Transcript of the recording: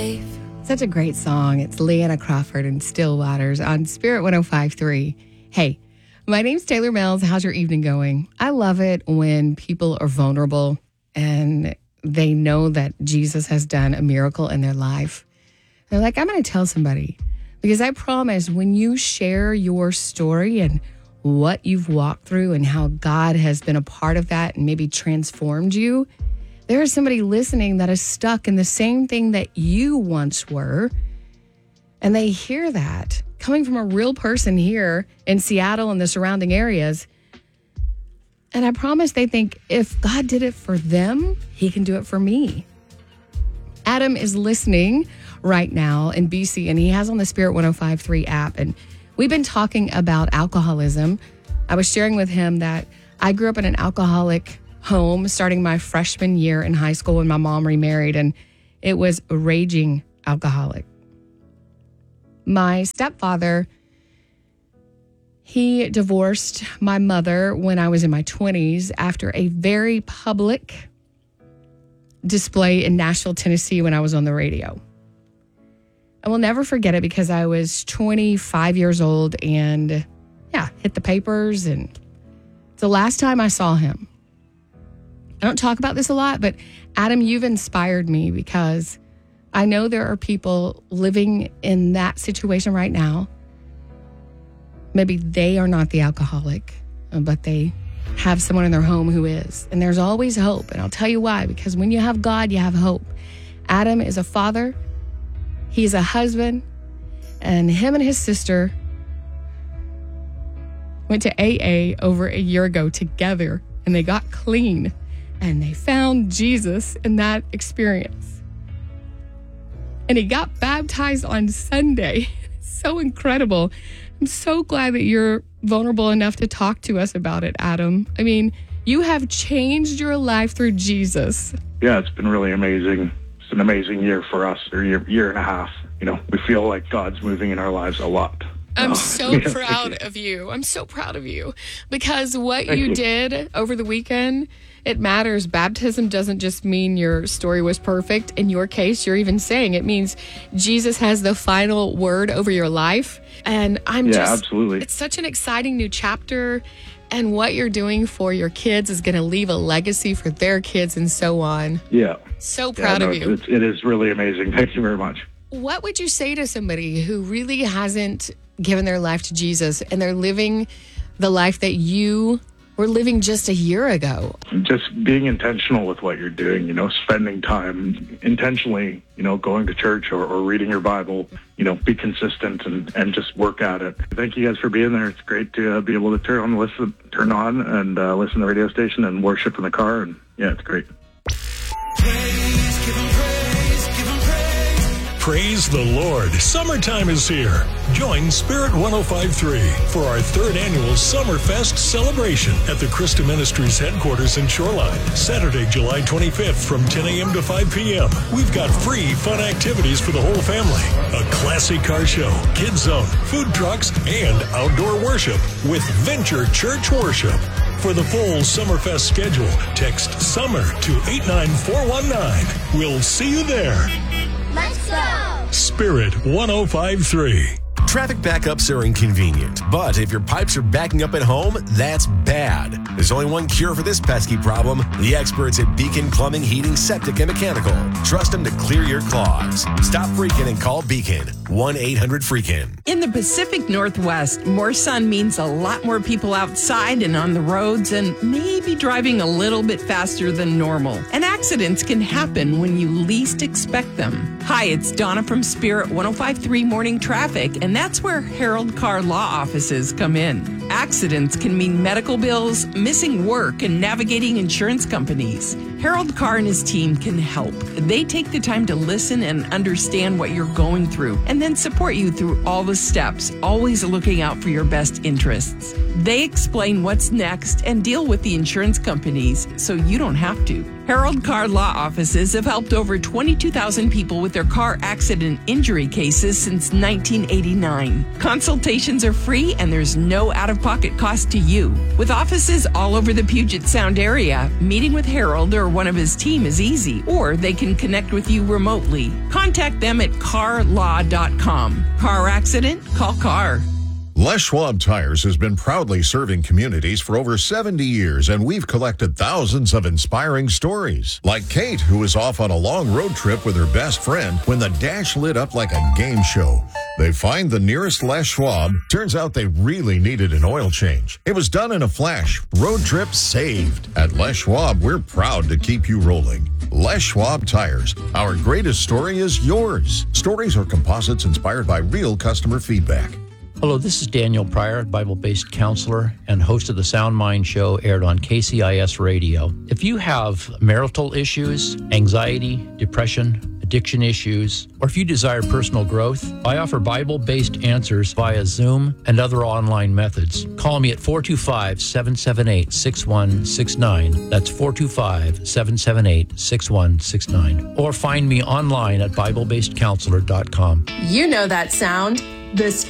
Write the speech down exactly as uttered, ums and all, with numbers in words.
safe. Such a great song. It's Leanna Crawford and Still Waters on Spirit one oh five point three. Hey, my name's Taylor Mills. How's your evening going? I love it when people are vulnerable and they know that Jesus has done a miracle in their life. They're like, I'm going to tell somebody. Because I promise when you share your story and what you've walked through and how God has been a part of that and maybe transformed you, there is somebody listening that is stuck in the same thing that you once were. And they hear that coming from a real person here in Seattle and the surrounding areas. And I promise they think if God did it for them, he can do it for me. Adam is listening right now in B C, and he has on the Spirit one oh five point three app. And we've been talking about alcoholism. I was sharing with him that I grew up in an alcoholic home starting my freshman year in high school when my mom remarried, and it was a raging alcoholic. My stepfather, he divorced my mother when I was in my twenties after a very public display in Nashville, Tennessee when I was on the radio. I will never forget it because I was twenty-five years old and, yeah, hit the papers. And it's the last time I saw him. I don't talk about this a lot, but Adam, you've inspired me because I know there are people living in that situation right now. Maybe they are not the alcoholic, but they have someone in their home who is. And there's always hope. And I'll tell you why, because when you have God, you have hope. Adam is a father. He's a husband, and him and his sister went to A A over a year ago together, and they got clean, and they found Jesus in that experience. And he got baptized on Sunday. So incredible. I'm so glad that you're vulnerable enough to talk to us about it, Adam. I mean, you have changed your life through Jesus. Yeah, it's been really amazing. An amazing year for us, or year, year and a half. You know, we feel like God's moving in our lives a lot. I'm uh, so yeah, proud of you. I'm so proud of you because what you, you did over the weekend, it matters. Baptism doesn't just mean your story was perfect. In your case, you're even saying it means Jesus has the final word over your life. And I'm yeah, just, absolutely. It's such an exciting new chapter. And what you're doing for your kids is going to leave a legacy for their kids and so on. Yeah. So proud yeah, no, of you. It's, it is really amazing. Thank you very much. What would you say to somebody who really hasn't given their life to Jesus and they're living the life that you were living just a year ago? Just being intentional with what you're doing, you know, spending time intentionally, you know, going to church or, or reading your Bible, you know, be consistent and, and just work at it. Thank you guys for being there. It's great to uh, be able to turn on, listen, turn on and uh, listen to the radio station and worship in the car. And yeah, it's great. Praise, give him praise, give him praise. Praise the Lord. Summertime is here. Join Spirit one oh five point three for our third annual Summerfest celebration at the Christa Ministries headquarters in Shoreline. Saturday, July twenty-fifth from ten a.m. to five p.m. We've got free fun activities for the whole family. A classic car show, kids zone, food trucks, and outdoor worship with Venture Church Worship. For the full Summerfest schedule, text SUMMER to eight nine four one nine. We'll see you there. Let's go! Spirit one oh five point three. Traffic backups are inconvenient, but if your pipes are backing up at home, that's bad. There's only one cure for this pesky problem: the experts at Beacon Plumbing, Heating, Septic, and Mechanical. Trust them to clear your clogs. Stop freaking and call Beacon. one eight hundred freakin'. In the Pacific Northwest, more sun means a lot more people outside and on the roads and maybe driving a little bit faster than normal. And accidents can happen when you least expect them. Hi, it's Donna from Spirit one oh five point three Morning Traffic, and that's where Harold Carr Law Offices come in. Accidents can mean medical bills, missing work, and navigating insurance companies. Harold Carr and his team can help. They take the time to listen and understand what you're going through, and then support you through all the steps, always looking out for your best interests. They explain what's next and deal with the insurance companies so you don't have to. Harold Car Law Offices have helped over twenty-two thousand people with their car accident injury cases since nineteen eighty-nine. Consultations are free and there's no out-of-pocket cost to you. With offices all over the Puget Sound area, meeting with Harold or one of his team is easy, or they can connect with you remotely. Contact them at car law dot com. Car accident? Call CAR. Les Schwab Tires has been proudly serving communities for over seventy years, and we've collected thousands of inspiring stories. Like Kate, who was off on a long road trip with her best friend when the dash lit up like a game show. They find the nearest Les Schwab. Turns out they really needed an oil change. It was done in a flash. Road trip saved. At Les Schwab, we're proud to keep you rolling. Les Schwab Tires. Our greatest story is yours. Stories are composites inspired by real customer feedback. Hello, this is Daniel Pryor, Bible-based counselor and host of the Sound Mind Show, aired on K C I S Radio. If you have marital issues, anxiety, depression, addiction issues, or if you desire personal growth, I offer Bible-based answers via Zoom and other online methods. Call me at four two five, seven seven eight, six one six nine. That's four two five, seven seven eight, six one six nine. Or find me online at bible based counselor dot com. You know that sound. This